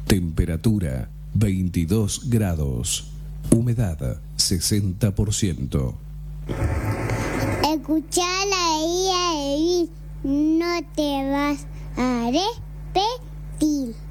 Temperatura 22 grados. Humedad 60%. Escuchá la guía de Bill, no te vas a arrepentir.